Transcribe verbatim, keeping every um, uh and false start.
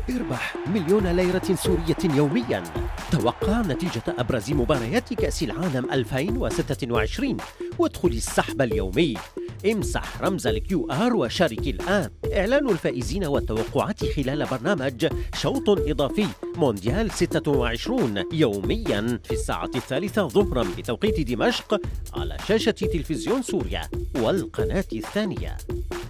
اربح مليون ليرة سورية يوميا. توقع نتيجة أبرز مباريات كأس العالم ألفين وستة وعشرين وادخل السحب اليومي. امسح رمز الكيو آر وشارك الآن. إعلان الفائزين والتوقعات خلال برنامج شوط إضافي مونديال ستة وعشرين يوميا في الساعة الثالثة ظهرا بتوقيت دمشق على شاشة تلفزيون سوريا والقناة الثانية.